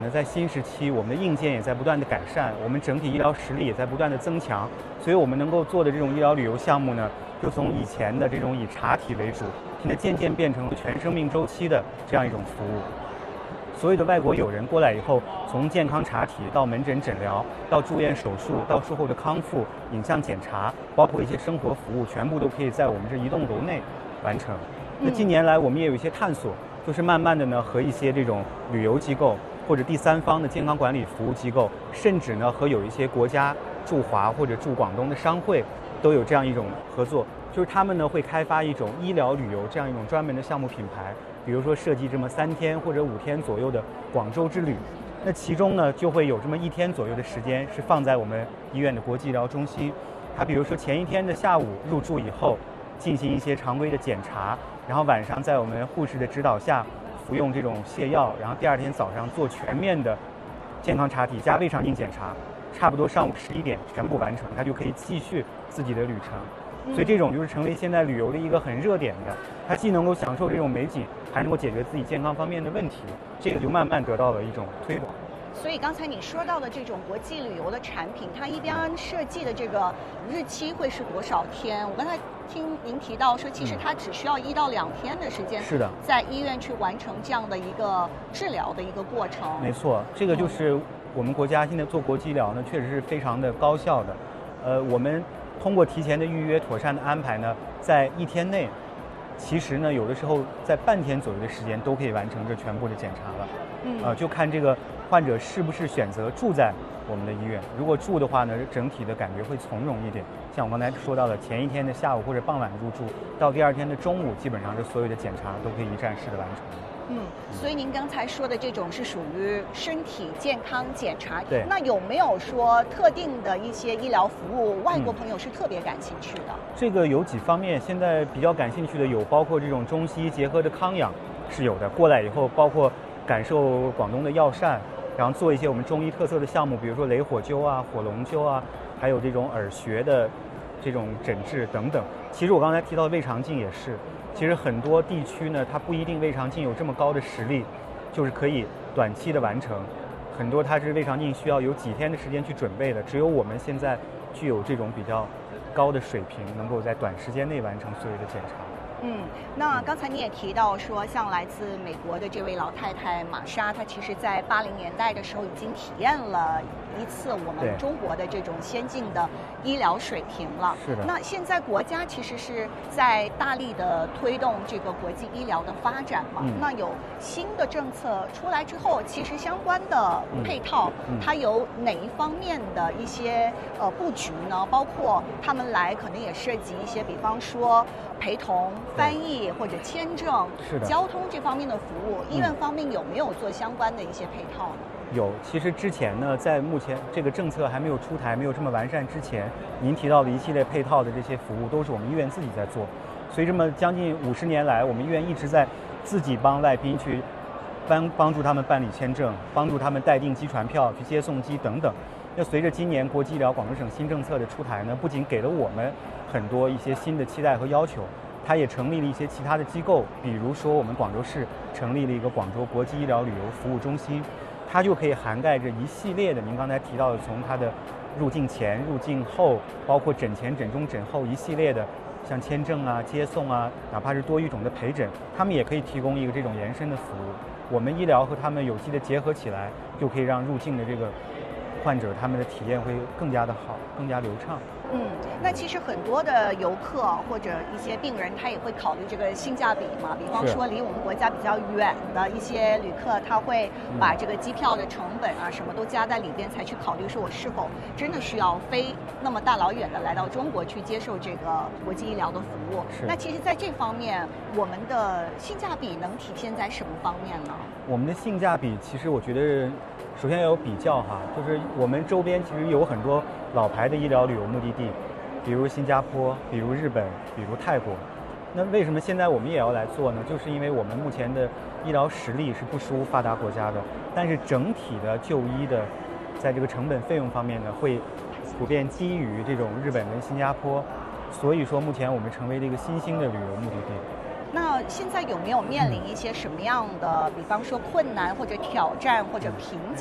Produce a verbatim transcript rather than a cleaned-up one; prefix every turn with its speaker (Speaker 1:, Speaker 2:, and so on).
Speaker 1: 那在新时期，我们的硬件也在不断的改善，我们整体医疗实力也在不断的增强，所以我们能够做的这种医疗旅游项目呢，就从以前的这种以查体为主，现在渐渐变成了全生命周期的这样一种服务。所有的外国友人过来以后，从健康查体到门诊诊疗，到住院手术，到术后的康复、影像检查，包括一些生活服务，全部都可以在我们这一栋楼内完成。那近年来我们也有一些探索，就是慢慢的呢和一些这种旅游机构或者第三方的健康管理服务机构，甚至呢和有一些国家驻华或者驻广东的商会都有这样一种合作，就是他们呢会开发一种医疗旅游这样一种专门的项目品牌，比如说设计这么三天或者五天左右的广州之旅，那其中呢就会有这么一天左右的时间是放在我们医院的国际医疗中心，它比如说前一天的下午入住以后进行一些常规的检查，然后晚上在我们护士的指导下服用这种泻药，然后第二天早上做全面的健康查体加胃肠镜检查，差不多上午十一点全部完成，他就可以继续自己的旅程。所以这种就是成为现在旅游的一个很热点的，它既能够享受这种美景，还能够解决自己健康方面的问题，这个就慢慢得到了一种推广。
Speaker 2: 所以刚才你说到的这种国际旅游的产品，它一般设计的这个日期会是多少天？我刚才听您提到说，其实它只需要一到两天的时间，
Speaker 1: 是的，
Speaker 2: 在医院去完成这样的一个治疗的一个过程。
Speaker 1: 没错，这个就是我们国家现在做国际医疗呢，确实是非常的高效的。呃，我们通过提前的预约、妥善的安排呢，在一天内，其实呢有的时候在半天左右的时间都可以完成这全部的检查了。嗯，呃，就看这个患者是不是选择住在我们的医院。如果住的话呢，整体的感觉会从容一点。像我刚才说到的，前一天的下午或者傍晚入住，到第二天的中午，基本上这所有的检查都可以一站式的完成。
Speaker 2: 嗯，所以您刚才说的这种是属于身体健康检查。
Speaker 1: 对。
Speaker 2: 那有没有说特定的一些医疗服务，外国朋友是特别感兴趣的？嗯、
Speaker 1: 这个有几方面，现在比较感兴趣的有包括这种中西医结合的康养是有的。过来以后，包括感受广东的药膳，然后做一些我们中医特色的项目，比如说雷火灸啊、火龙灸啊，还有这种耳穴的这种诊治等等。其实我刚才提到的胃肠镜也是。其实很多地区呢，它不一定胃肠镜有这么高的实力，就是可以短期的完成。很多它是胃肠镜需要有几天的时间去准备的，只有我们现在具有这种比较高的水平，能够在短时间内完成所有的检查。
Speaker 2: 嗯，那刚才你也提到说，像来自美国的这位老太太玛莎，她其实在八零年代的时候已经体验了一次我们中国的这种先进的医疗水平了。
Speaker 1: 是的。
Speaker 2: 那现在国家其实是在大力的推动这个国际医疗的发展嘛。嗯、那有新的政策出来之后，其实相关的配套，嗯嗯、它有哪一方面的一些呃布局呢？包括他们来可能也涉及一些，比方说陪同、翻译或者签证、交通这方面的服务，医院方面有没有做相关的一些配套呢？
Speaker 1: 有，其实之前呢，在目前这个政策还没有出台、没有这么完善之前，您提到的一系列配套的这些服务，都是我们医院自己在做。所以这么将近五十年来，我们医院一直在自己帮外宾去帮帮助他们办理签证，帮助他们待订机船票、去接送机等等。那随着今年国际医疗广东省新政策的出台呢，不仅给了我们很多一些新的期待和要求，它也成立了一些其他的机构，比如说我们广州市成立了一个广州国际医疗旅游服务中心，它就可以涵盖着一系列的您刚才提到的，从它的入境前、入境后，包括诊前、诊中、诊后一系列的，像签证啊、接送啊，哪怕是多语种的陪诊，他们也可以提供一个这种延伸的服务。我们医疗和他们有机的结合起来，就可以让入境的这个患者他们的体验会更加的好，更加流畅。
Speaker 2: 嗯，那其实很多的游客或者一些病人，他也会考虑这个性价比嘛。比方说，离我们国家比较远的一些旅客，他会把这个机票的成本啊，什么都加在里边，才去考虑说我是否真的需要飞那么大老远的来到中国去接受这个国际医疗的服务。那其实，在这方面，我们的性价比能体现在什么方面呢？
Speaker 1: 我们的性价比，其实我觉得，首先要有比较哈，就是我们周边其实有很多老牌的医疗旅游目的地，比如新加坡，比如日本，比如泰国。那为什么现在我们也要来做呢？就是因为我们目前的医疗实力是不输发达国家的，但是整体的就医的，在这个成本费用方面呢，会普遍低于这种日本跟新加坡。所以说，目前我们成为了一个新兴的旅游目的地。
Speaker 2: 那现在有没有面临一些什么样的，比方说困难或者挑战或者瓶颈？